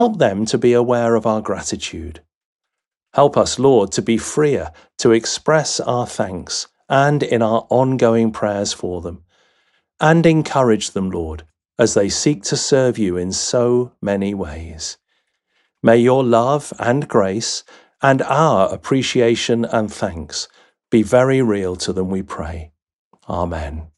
Help them to be aware of our gratitude. Help us, Lord, to be freer to express our thanks and in our ongoing prayers for them. And encourage them, Lord, as they seek to serve you in so many ways. May your love and grace and our appreciation and thanks be very real to them, we pray. Amen.